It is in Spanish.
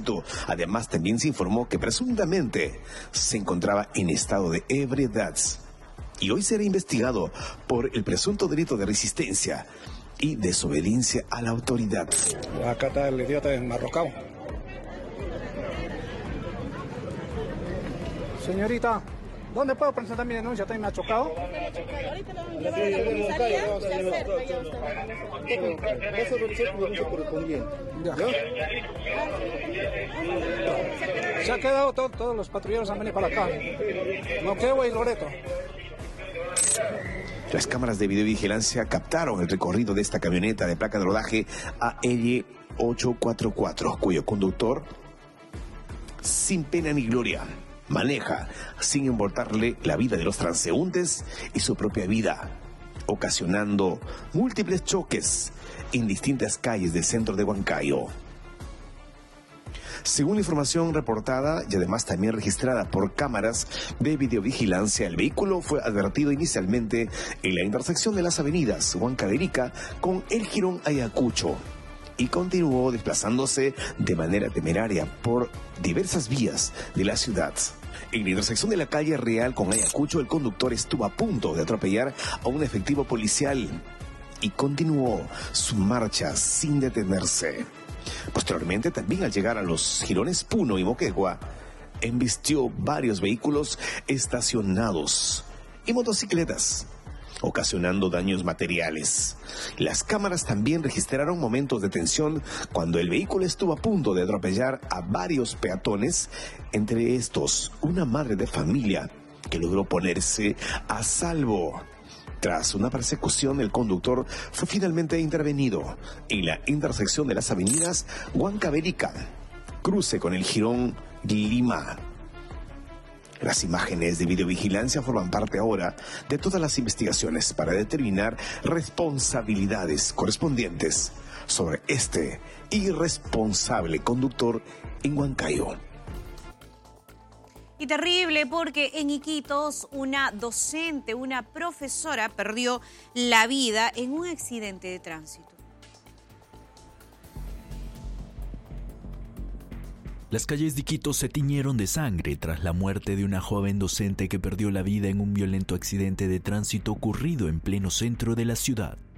tránsito. Además, también se informó que presuntamente se encontraba en estado de ebriedad y hoy será investigado por el presunto delito de resistencia y desobediencia a la autoridad. Acá está el idiota enmarrocado. Señorita, ¿dónde puedo presentar mi denuncia? ¿Usted me ha chocado? Ahorita lo van a llevar a la comisaría, se acerca ya usted. Vas a realizar tu denuncia correspondiente. Ya. Se ha quedado todos los patrulleros han venido para acá. Moquegua y Loreto. Las cámaras de videovigilancia captaron el recorrido de esta camioneta de placa de rodaje AL 844, cuyo conductor, sin pena ni gloria, maneja sin importarle la vida de los transeúntes y su propia vida, ocasionando múltiples choques en distintas calles del centro de Huancayo. Según la información reportada y además también registrada por cámaras de videovigilancia, el vehículo fue advertido inicialmente en la intersección de las avenidas Huancavelica con el jirón Ayacucho y continuó desplazándose de manera temeraria por diversas vías de la ciudad. En la intersección de la calle Real con Ayacucho, el conductor estuvo a punto de atropellar a un efectivo policial y continuó su marcha sin detenerse. Posteriormente, también al llegar a los jirones Puno y Moquegua, embistió varios vehículos estacionados y motocicletas, ocasionando daños materiales. Las cámaras también registraron momentos de tensión cuando el vehículo estuvo a punto de atropellar a varios peatones, entre estos una madre de familia que logró ponerse a salvo. Tras una persecución, el conductor fue finalmente intervenido en la intersección de las avenidas Huancavelica, cruce con el jirón Lima. Las imágenes de videovigilancia forman parte ahora de todas las investigaciones para determinar responsabilidades correspondientes sobre este irresponsable conductor en Huancayo. Y terrible porque en Iquitos una docente, una profesora perdió la vida en un accidente de tránsito. Las calles de Iquitos se tiñeron de sangre tras la muerte de una joven docente que perdió la vida en un violento accidente de tránsito ocurrido en pleno centro de la ciudad.